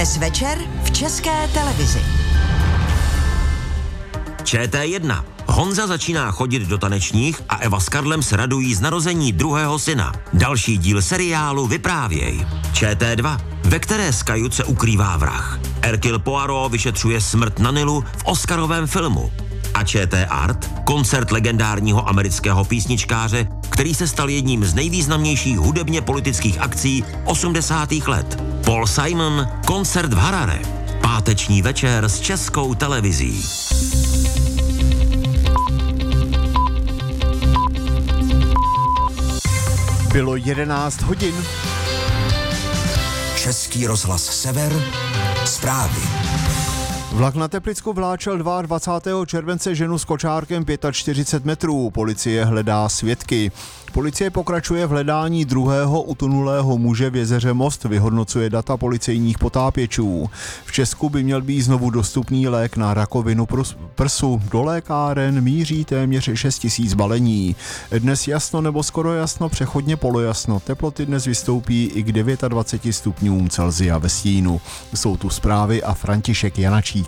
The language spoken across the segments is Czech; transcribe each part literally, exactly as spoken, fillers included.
Dnes večer v České televizi. Č T jedna. Honza začíná chodit do tanečních a Eva s Karlem se radují z narození druhého syna. Další díl seriálu Vyprávěj. Č T dva, ve které z kajut se ukrývá vrah. Hercule Poirot vyšetřuje smrt na Nilu v oscarovém filmu. A Č T Art, koncert legendárního amerického písničkáře, který se stal jedním z nejvýznamnějších hudebně politických akcí osmdesátých let. Paul Simon, koncert v Harare. Páteční večer s Českou televizí. Bylo jedenáct hodin. Český rozhlas Sever, zprávy. Vlak na Teplicku vláčel dvacátého druhého července ženu s kočárkem čtyřicet pět metrů. Policie hledá svědky. Policie pokračuje v hledání druhého utonulého muže v jezeře Most, vyhodnocuje data policejních potápěčů. V Česku by měl být znovu dostupný lék na rakovinu prsu. Do lékáren míří téměř šest tisíc balení. Dnes jasno nebo skoro jasno, přechodně polojasno. Teploty dnes vystoupí i k dvaceti devíti stupňům Celsia ve stínu. Jsou tu zprávy a František Janačík.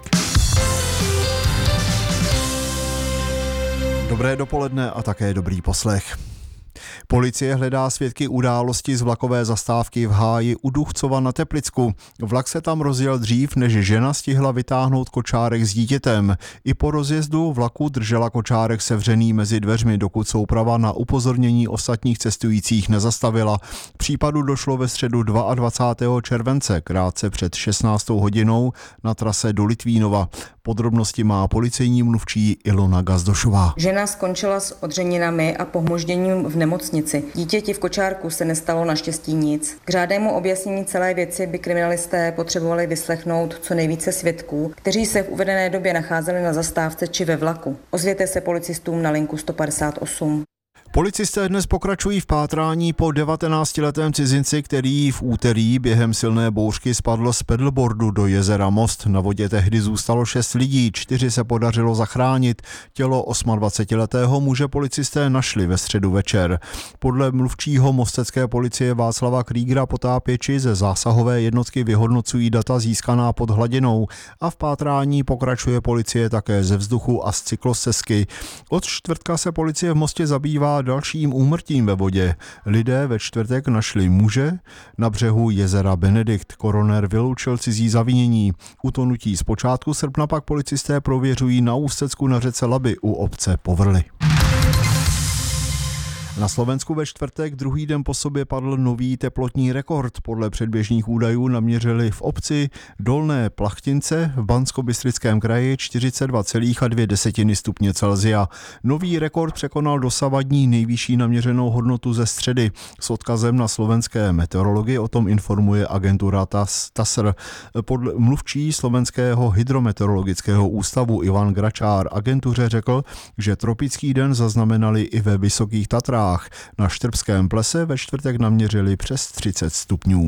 Dobré dopoledne a také dobrý poslech. Policie hledá svědky události z vlakové zastávky v Háji u Duchcova na Teplicku. Vlak se tam rozjel dřív, než žena stihla vytáhnout kočárek s dítětem. I po rozjezdu vlaku držela kočárek sevřený mezi dveřmi, dokud souprava na upozornění ostatních cestujících nezastavila. K případu došlo ve středu dvacátého druhého července, krátce před šestnáctou hodinou na trase do Litvínova. Podrobnosti má policejní mluvčí Ilona Gazdošová. Žena skončila s odřeninami a pohmožděním v nemocnici. Dítěti v kočárku se nestalo naštěstí nic. K řádnému objasnění celé věci by kriminalisté potřebovali vyslechnout co nejvíce svědků, kteří se v uvedené době nacházeli na zastávce či ve vlaku. Ozvěte se policistům na linku sto padesát osm. Policisté dnes pokračují v pátrání po devatenáctiletém cizinci, který v úterý během silné bouřky spadl z pedalboardu do jezera Most. Na vodě tehdy zůstalo šest lidí, čtyři se podařilo zachránit. Tělo osmadvacetiletého muže policisté našli ve středu večer. Podle mluvčího mostecké policie Václava Krígra potápěči ze zásahové jednotky vyhodnocují data získaná pod hladinou a v pátrání pokračuje policie také ze vzduchu a z cyklostezky. Od čtvrtka se policie v Mostě zabývá dalším úmrtím ve vodě. Lidé ve čtvrtek našli muže na břehu jezera Benedikt. Koroner vyloučil cizí zavinění. Utonutí z počátku srpna pak policisté prověřují na Ústecku na řece Labi u obce Povrly. Na Slovensku ve čtvrtek druhý den po sobě padl nový teplotní rekord. Podle předběžných údajů naměřili v obci Dolné Plachtince v Banskobystrickém kraji čtyřicet dva celá dvě desetiny stupně Celsia. Nový rekord překonal dosavadní nejvyšší naměřenou hodnotu ze středy. S odkazem na slovenské meteorologii o tom informuje agentura T A S R. Podle mluvčí slovenského hydrometeorologického ústavu Ivan Gračár agentuře řekl, že tropický den zaznamenali i ve Vysokých Tatrách. Na Štrbském plese ve čtvrtek naměřili přes třicet stupňů.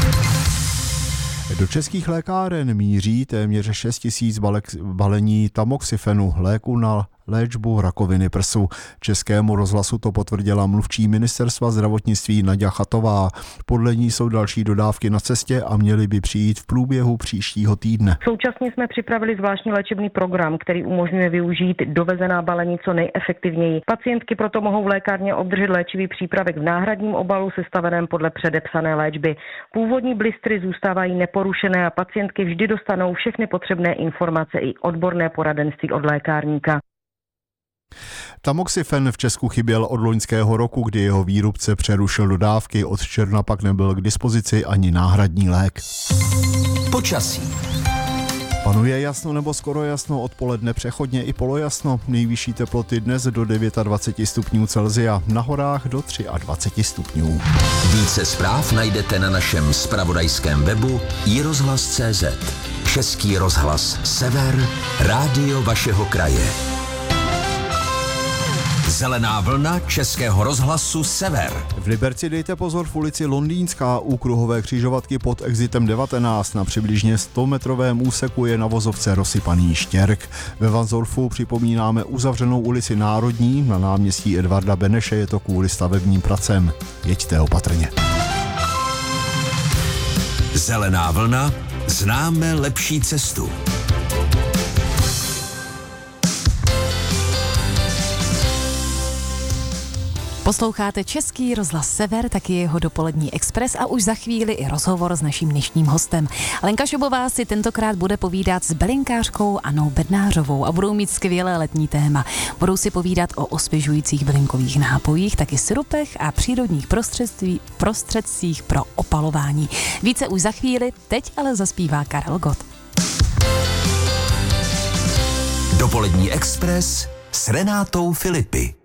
Do českých lékáren míří téměř šest tisíc balení tamoxifenu, léku na léčbu rakoviny prsu. Českému rozhlasu to potvrdila mluvčí ministerstva zdravotnictví Naďa Chatová. Podle ní jsou další dodávky na cestě a měly by přijít v průběhu příštího týdne. Současně jsme připravili zvláštní léčebný program, který umožňuje využít dovezená balení co nejefektivněji. Pacientky proto mohou v lékárně obdržet léčivý přípravek v náhradním obalu sestaveném podle předepsané léčby. Původní blistry zůstávají neporušené a pacientky vždy dostanou všechny potřebné informace i odborné poradenství od lékárníka. Tamoxifen v Česku chyběl od loňského roku, kdy jeho výrobce přerušil dodávky. Od června pak nebyl k dispozici ani náhradní lék. Počasí. Panuje jasno nebo skoro jasno, odpoledne přechodně i polojasno. Nejvyšší teploty dnes do dvacet devět stupňů Celsia, na horách do dvacet tři stupňů. Více zpráv najdete na našem zpravodajském webu i rozhlas tečka cé zet. Český rozhlas Sever, rádio vašeho kraje. Zelená vlna Českého rozhlasu Sever. V Liberci dejte pozor v ulici Londýnská u kruhové křižovatky pod exitem devatenáct. Na přibližně sto metrovém úseku je na vozovce rozsypaný štěrk. Ve Varnsdorfu připomínáme uzavřenou ulici Národní, na náměstí Edvarda Beneše je to kvůli stavebním pracem. Jeďte opatrně. Zelená vlna známe lepší cestu. Posloucháte Český rozhlas Sever, taky jeho dopolední Express a už za chvíli i rozhovor s naším dnešním hostem. Lenka Šobová si tentokrát bude povídat s bylinkářkou Annou Bednářovou a budou mít skvělé letní téma. Budou si povídat o osvěžujících bylinkových nápojích, taky syrupech a přírodních prostředcích pro opalování. Více už za chvíli, teď ale zaspívá Karel Gott. Dopolední Express s Renátou Filipy.